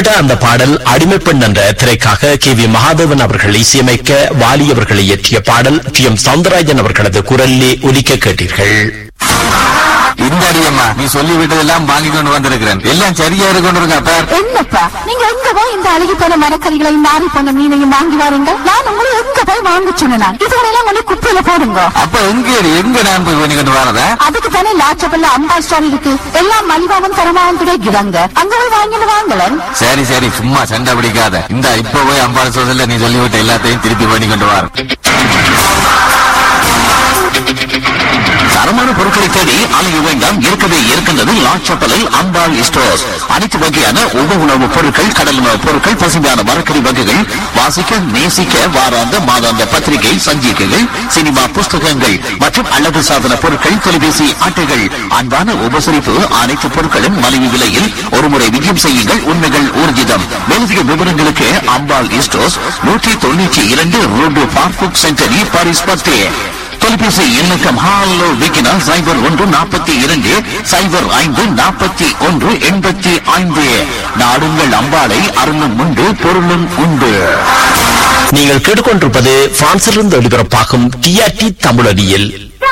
அந்த பாடல் அடிமைப்பெண் என்ற திரைக்காக KV மகாதேவன் அவர்கள் இசையமைக்க வாலி அவர்களை இயற்றிய பாடல் TM சௌந்தரராஜன் அவர்களது குரலிலே ஒலிக்க கேட்டீர்கள். இந்த அடியம்மா நீ சொல்லி விட்டதெல்லாம் வாங்கி கொண்டு வந்திருக்கிறேன். எல்லாம் சரியா இருக்கு. என்னப்பா நீங்க எங்க போய் இந்த அழுகி போன மரக்கறிகளையும் மாறி போன மீனையும் வாங்கி வாருங்க. நான் உங்களை எங்க போய் வாங்க சொன்னேன். இதுவரையெல்லாம் கொண்டு குப்பையில போடுங்க. அப்ப எங்க நான் போய் பண்ணி கொண்டு வரதா? அதுக்கு தானே லாச்சபல்ல அம்பா ஸ்டோர் இருக்கு. எல்லாம் மலிவாவும் தரமாவும் கிடைக்கிறாங்க. அங்க போய் வாங்கிட்டு வாங்கலன். சரி சரி சும்மா சண்டை பிடிக்காத. இந்த இப்ப போய் அம்பா ஸ்டோர்ல நீ சொல்லிவிட்ட எல்லாத்தையும் திருப்பி பண்ணி கொண்டு வர. தரமான பொருட்களை தேடி அலைய வேண்டாம். இருக்கவே இருக்கின்றது லாச்சப்பலில் அம்பாள் ஸ்டோர்ஸ். அனைத்து வகையான உணவுப் பொருட்கள், கடல் உணவுப் பொருட்கள், பசுமையான மரக்கறி வகைகள், வாசிக்க நேசிக்க வாராந்த மாதாந்த பத்திரிகை, சஞ்சிகைகள், சினிமா புஸ்தகங்கள் மற்றும் அழகு சாதன பொருட்கள், தொலைபேசி அட்டைகள், அன்பான உபசரிப்பு. அனைத்து பொருட்களும் மலிவு விலையில் ஒருமுறை விஜயம் செய்யுங்கள். உண்மைகள் ஊர்ஜிதம். மேலதிக விவரங்களுக்கு அம்பாள் ஸ்டோர்ஸ் 192 ரோடு பார்க் சென்டரி பாரிஸ் 10. தொலைபேசி இலக்கம் ஹாலோ விக்கினா 0142 0541 85. நாடுங்கள் அம்பாளை, அருளும் உண்டு பொருளும் உண்டு. நீங்கள் கேட்டுக்கொண்டிருப்பது பிரான்சிலிருந்து ஒளிபரப்பாகும் TRT தமிழொலியில்.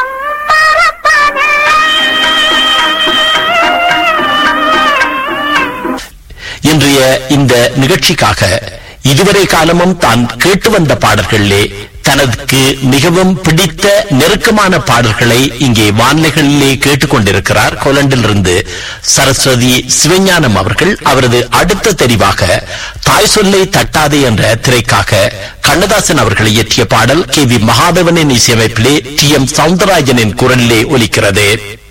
இன்றைய இந்த நிகழ்ச்சிக்காக இதுவரை காலமும் தான் கேட்டு வந்த பாடல்களிலே தனக்கு மிகவும் பிடித்த நெருக்கமான பாடல்களை இங்கே வானிலைகளிலே கேட்டுக்கொண்டிருக்கிறார் கொலண்டிலிருந்து சரஸ்வதி சிவஞானம் அவர்கள். அவரது அடுத்த தெரிவாக தாய் சொல்லை தட்டாதே என்ற திரைக்காக கண்ணதாசன் அவர்கள் இயற்றிய பாடல் KV மகாதேவனின் இசையமைப்பிலே TM சௌந்தரராஜனின் குரலிலே ஒலிக்கிறது.